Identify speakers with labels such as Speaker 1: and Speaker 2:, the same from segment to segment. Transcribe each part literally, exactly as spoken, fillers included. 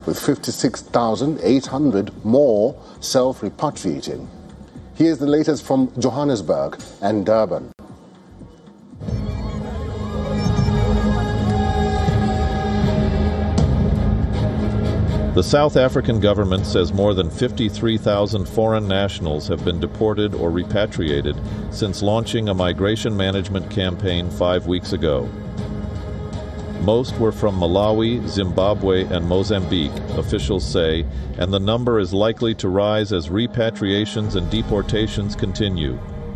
Speaker 1: with fifty-six thousand eight hundred more self-repatriating. Here's the latest from Johannesburg and Durban.
Speaker 2: The South African government says more than fifty-three thousand foreign nationals have been deported or repatriated since launching a migration management campaign five weeks ago. Most were from Malawi, Zimbabwe, and Mozambique, officials say, and the number is likely to rise as repatriations and deportations continue.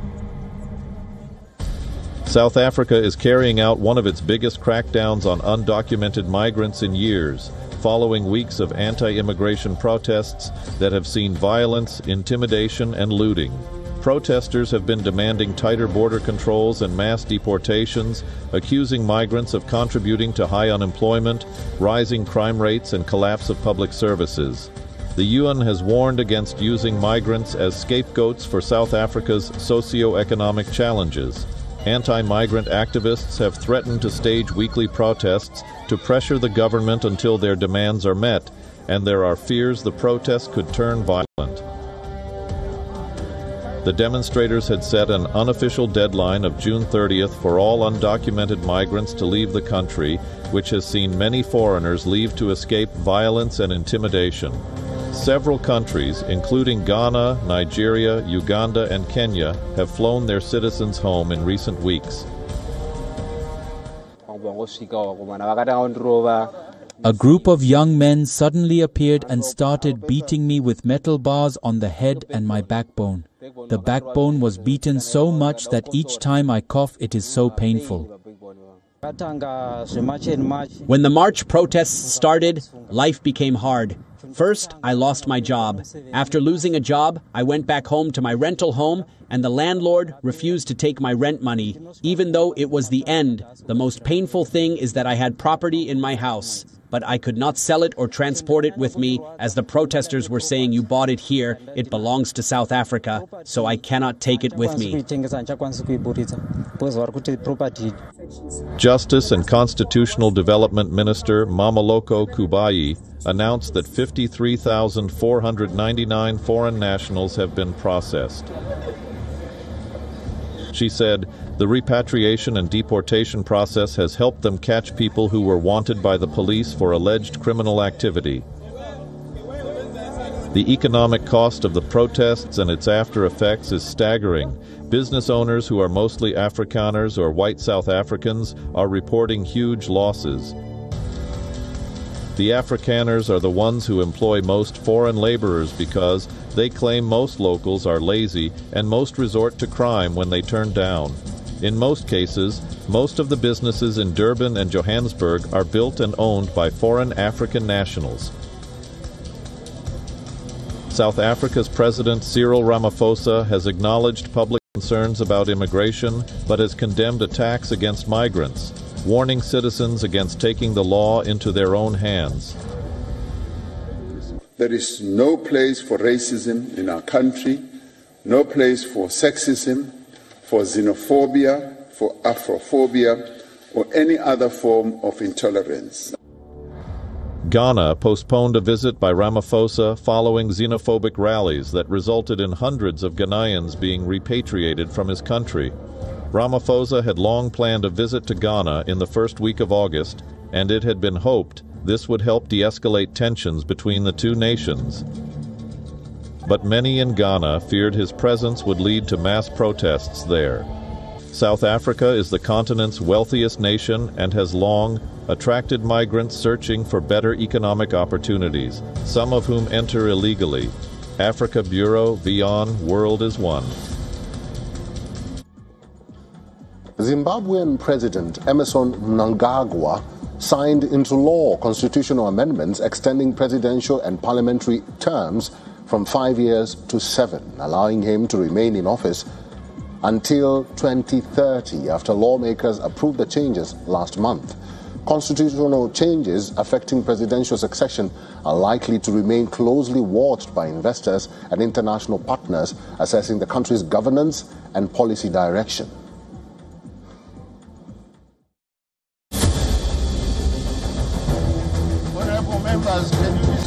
Speaker 2: South Africa is carrying out one of its biggest crackdowns on undocumented migrants in years, following weeks of anti-immigration protests that have seen violence, intimidation, and looting. Protesters have been demanding tighter border controls and mass deportations, accusing migrants of contributing to high unemployment, rising crime rates, and collapse of public services. The U N has warned against using migrants as scapegoats for South Africa's socio-economic challenges. Anti-migrant activists have threatened to stage weekly protests to pressure the government until their demands are met, and there are fears the protests could turn violent. The demonstrators had set an unofficial deadline of June thirtieth for all undocumented migrants to leave the country, which has seen many foreigners leave to escape violence and intimidation. Several countries, including Ghana, Nigeria, Uganda, and Kenya, have flown their citizens home in recent weeks.
Speaker 3: A group of young men suddenly appeared and started beating me with metal bars on the head and my backbone. The backbone was beaten so much that each time I cough it is so painful.
Speaker 4: When the March protests started, life became hard. First, I lost my job. After losing a job, I went back home to my rental home, and the landlord refused to take my rent money, even though it was the end. The most painful thing is that I had property in my house, but I could not sell it or transport it with me, as the protesters were saying, "You bought it here, it belongs to South Africa, so I cannot take it with me."
Speaker 2: Justice and Constitutional Development Minister Mameloko Kubayi announced that fifty-three thousand four hundred ninety-nine foreign nationals have been processed. She said, the repatriation and deportation process has helped them catch people who were wanted by the police for alleged criminal activity. The economic cost of the protests and its after effects is staggering. Business owners who are mostly Afrikaners or white South Africans are reporting huge losses. The Afrikaners are the ones who employ most foreign laborers because they claim most locals are lazy and most resort to crime when they turn down. In most cases, most of the businesses in Durban and Johannesburg are built and owned by foreign African nationals. South Africa's President Cyril Ramaphosa has acknowledged public concerns about immigration, but has condemned attacks against migrants, warning citizens against taking the law into their own hands.
Speaker 5: There is no place for racism in our country, no place for sexism, for xenophobia, for Afrophobia, or any other form of intolerance.
Speaker 2: Ghana postponed a visit by Ramaphosa following xenophobic rallies that resulted in hundreds of Ghanaians being repatriated from his country. Ramaphosa had long planned a visit to Ghana in the first week of August, and it had been hoped this would help de-escalate tensions between the two nations. But many in Ghana feared his presence would lead to mass protests there. South Africa is the continent's wealthiest nation and has long attracted migrants searching for better economic opportunities, some of whom enter illegally. Africa Bureau, VION, World is One.
Speaker 1: Zimbabwean President Emmerson Mnangagwa signed into law constitutional amendments extending presidential and parliamentary terms from five years to seven, allowing him to remain in office until twenty thirty, after lawmakers approved the changes last month. Constitutional changes affecting presidential succession are likely to remain closely watched by investors and international partners assessing the country's governance and policy direction.
Speaker 6: Honorable members, can you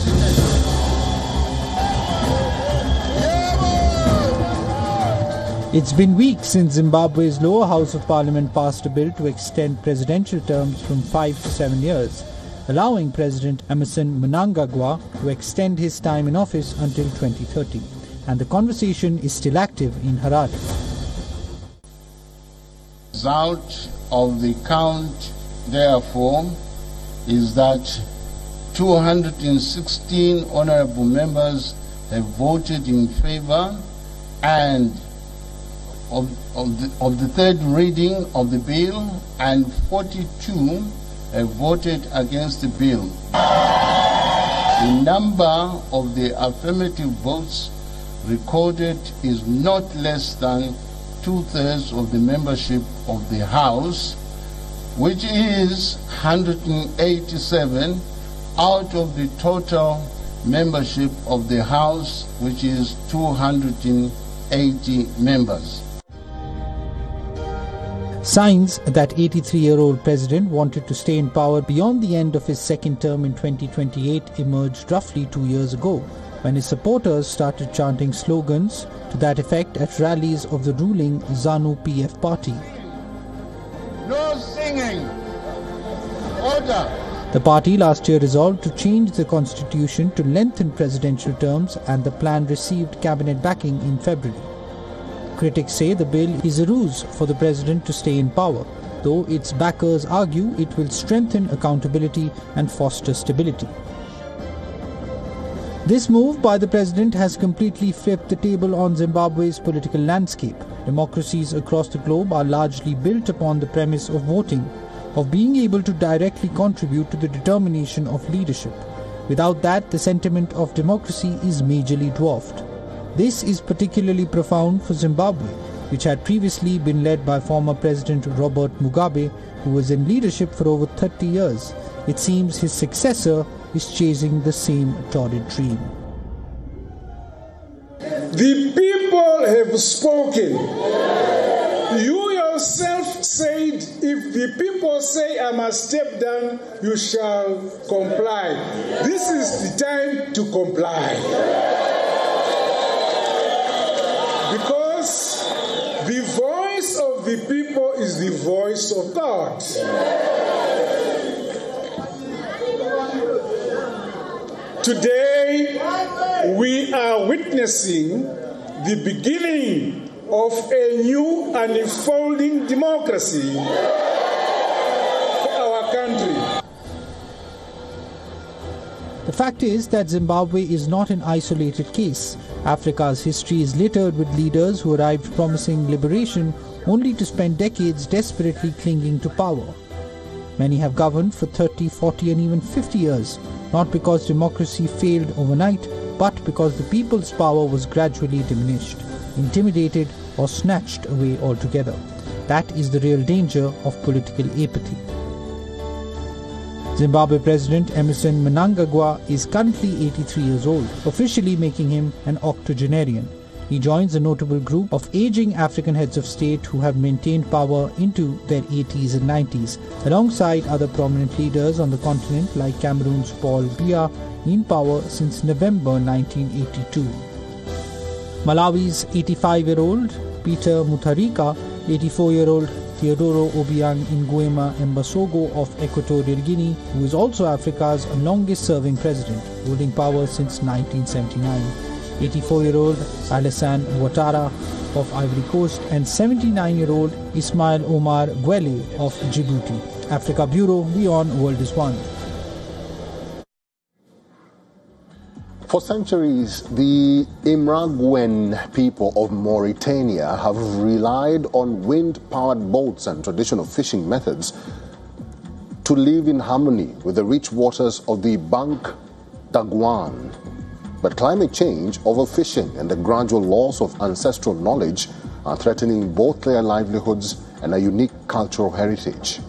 Speaker 6: It's been weeks since Zimbabwe's lower house of parliament passed a bill to extend presidential terms from five to seven years, allowing President Emmerson Mnangagwa to extend his time in office until twenty thirty. And the conversation is still active in Harare.
Speaker 7: The result of the count, therefore, is that two hundred sixteen honorable members have voted in favor and Of, of, the, of the third reading of the bill, and forty-two have voted against the bill. The number of the affirmative votes recorded is not less than two-thirds of the membership of the House, which is one hundred eighty-seven out of the total membership of the House, which is two hundred eighty members.
Speaker 6: Signs that eighty-three-year-old president wanted to stay in power beyond the end of his second term in twenty twenty-eight emerged roughly two years ago, when his supporters started chanting slogans to that effect at rallies of the ruling ZANU-P F party.
Speaker 7: No singing! Order!
Speaker 6: The party last year resolved to change the constitution to lengthen presidential terms, and the plan received cabinet backing in February. Critics say the bill is a ruse for the president to stay in power, though its backers argue it will strengthen accountability and foster stability. This move by the president has completely flipped the table on Zimbabwe's political landscape. Democracies across the globe are largely built upon the premise of voting, of being able to directly contribute to the determination of leadership. Without that, the sentiment of democracy is majorly dwarfed. This is particularly profound for Zimbabwe, which had previously been led by former President Robert Mugabe, who was in leadership for over thirty years. It seems his successor is chasing the same torrid dream.
Speaker 8: The people have spoken. You yourself said, if the people say I must step down, you shall comply. This is the time to comply. Because the voice of the people is the voice of God. Today, we are witnessing the beginning of a new and unfolding democracy for our country.
Speaker 6: The fact is that Zimbabwe is not an isolated case. Africa's history is littered with leaders who arrived promising liberation only to spend decades desperately clinging to power. Many have governed for thirty, forty and even fifty years, not because democracy failed overnight, but because the people's power was gradually diminished, intimidated or snatched away altogether. That is the real danger of political apathy. Zimbabwe President Emmerson Mnangagwa is currently eighty-three years old, officially making him an octogenarian. He joins a notable group of aging African heads of state who have maintained power into their eighties and nineties, alongside other prominent leaders on the continent like Cameroon's Paul Biya, in power since November nineteen eighty-two. Malawi's eighty-five-year-old Peter Mutharika, eighty-four-year-old Teodoro Obiang Nguema Mbasogo of Equatorial Guinea, who is also Africa's longest-serving president, holding power since nineteen seventy-nine. eighty-four-year-old Alassane Ouattara of Ivory Coast and seventy-nine-year-old Ismail Omar Guelleh of Djibouti. Africa Bureau, Beyond World is One.
Speaker 1: For centuries, the Imraguen people of Mauritania have relied on wind-powered boats and traditional fishing methods to live in harmony with the rich waters of the Bank d'Aguan. But climate change, overfishing, and the gradual loss of ancestral knowledge are threatening both their livelihoods and a unique cultural heritage.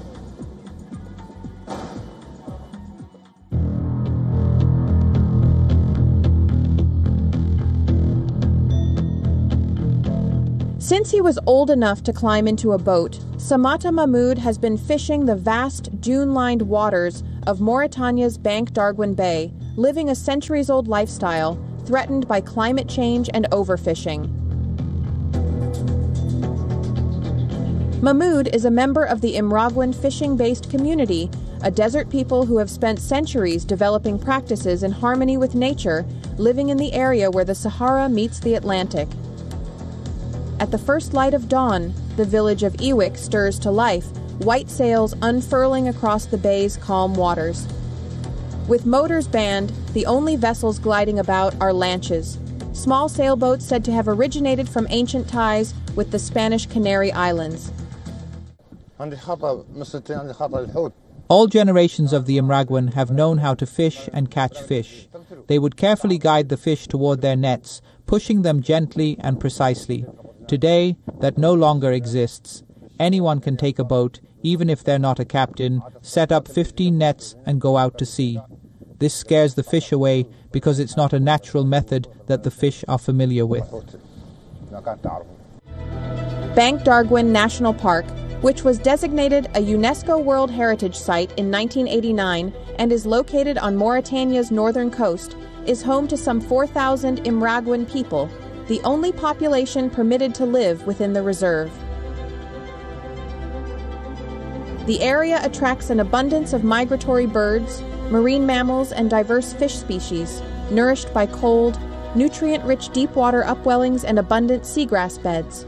Speaker 9: Since he was old enough to climb into a boat, Samata Mahmoud has been fishing the vast dune-lined waters of Mauritania's Bank d'Arguin Bay, living a centuries-old lifestyle threatened by climate change and overfishing. Mahmood is a member of the Imragwan fishing-based community, a desert people who have spent centuries developing practices in harmony with nature, living in the area where the Sahara meets the Atlantic. At the first light of dawn, the village of Iwik stirs to life, white sails unfurling across the bay's calm waters. With motors banned, the only vessels gliding about are lanches, small sailboats said to have originated from ancient ties with the Spanish Canary Islands.
Speaker 6: All generations of the Imragwan have known how to fish and catch fish. They would carefully guide the fish toward their nets, pushing them gently and precisely. Today, that no longer exists. Anyone can take a boat, even if they're not a captain, set up fifteen nets and go out to sea. This scares the fish away because it's not a natural method that the fish are familiar with.
Speaker 9: Bank Darwin National Park, which was designated a UNESCO World Heritage Site in nineteen eighty-nine and is located on Mauritania's northern coast, is home to some four thousand Imragwan people, the only population permitted to live within the reserve. The area attracts an abundance of migratory birds, marine mammals, and diverse fish species, nourished by cold, nutrient-rich deep-water upwellings and abundant seagrass beds.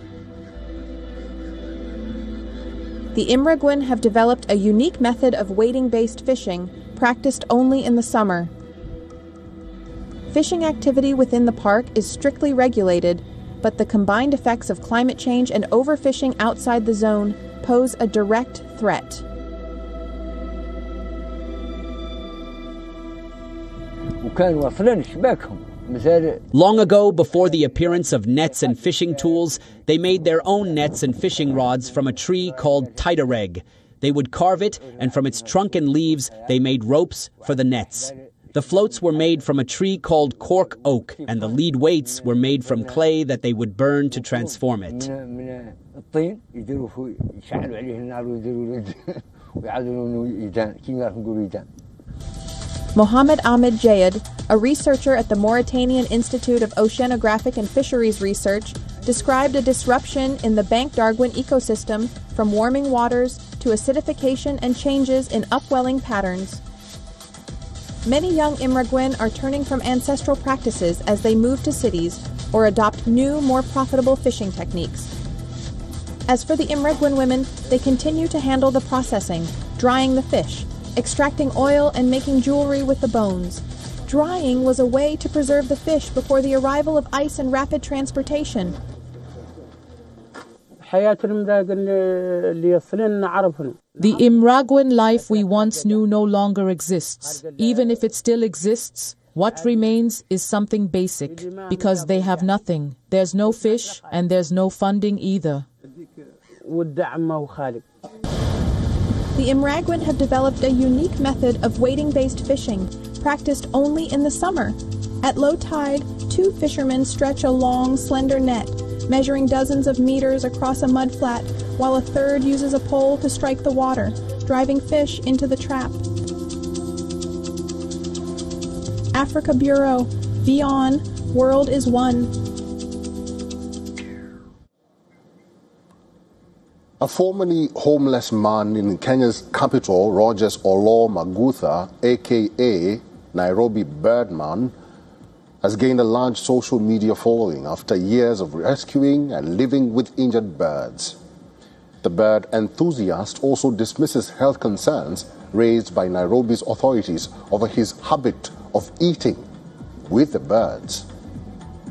Speaker 9: The Imragwan have developed a unique method of wading-based fishing, practiced only in the summer. Fishing activity within the park is strictly regulated, but the combined effects of climate change and overfishing outside the zone pose a direct threat.
Speaker 4: Long ago, before the appearance of nets and fishing tools, they made their own nets and fishing rods from a tree called Titareg. They would carve it, and from its trunk and leaves, they made ropes for the nets. The floats were made from a tree called cork oak, and the lead weights were made from clay that they would burn to transform it.
Speaker 9: Mohammed Ahmed Jayed, a researcher at the Mauritanian Institute of Oceanographic and Fisheries Research, described a disruption in the Bank Darwin ecosystem from warming waters to acidification and changes in upwelling patterns. Many young Imragwan are turning from ancestral practices as they move to cities or adopt new, more profitable fishing techniques. As for the Imragwan women, they continue to handle the processing, drying the fish, extracting oil and making jewelry with the bones. Drying was a way to preserve the fish before the arrival of ice and rapid transportation.
Speaker 3: The Imragwan life we once knew no longer exists. Even if it still exists, what remains is something basic, because they have nothing. There's no fish, and there's no funding either.
Speaker 9: The Imragwan have developed a unique method of wading-based fishing, practiced only in the summer. At low tide, two fishermen stretch a long, slender net, measuring dozens of meters across a mudflat, while a third uses a pole to strike the water, driving fish into the trap. Africa Bureau, Beyond, World is One.
Speaker 1: A formerly homeless man in Kenya's capital, Rogers Olo Magutha, aka Nairobi Birdman, has gained a large social media following after years of rescuing and living with injured birds. The bird enthusiast also dismisses health concerns raised by Nairobi's authorities over his habit of eating with the birds.